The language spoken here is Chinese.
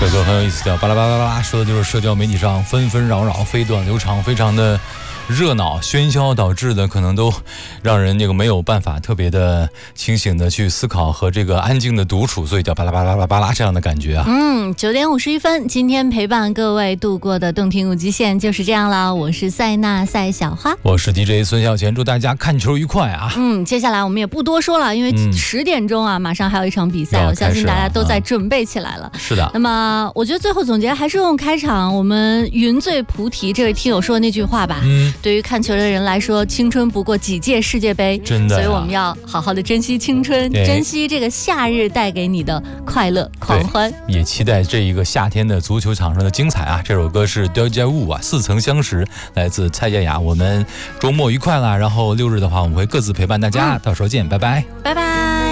这歌很有意思，叫巴拉巴拉巴拉，说的就是社交媒体上纷纷扰扰、飞短流长，非常的热闹喧嚣，导致的可能都让人这个没有办法特别的清醒的去思考和这个安静的独处，所以叫巴拉巴拉巴拉巴拉这样的感觉啊。 9点51分，今天陪伴各位度过的动听无极限就是这样了。我是塞纳赛小花， 我是 DJ 孙小贤，祝大家看球愉快啊。 接下来我们也不多说了，因为10点钟啊，马上还有一场比赛，我相信大家都在准备起来了。 是的。 那么我觉得最后总结还是用开场我们云醉菩提这位听友说的那句话吧。对于看球的人来说，青春不过几届世界杯， 真的， 所以我们要好好的珍惜青春，珍惜这个夏日带给你的快乐狂欢， 也期待这一个夏天的足球场上的精彩啊！这首歌是 Deja Vu 啊，似曾相识，来自蔡健雅。我们周末愉快啦！然后6日的话，我们会各自陪伴大家，到时候见，拜拜， 拜拜。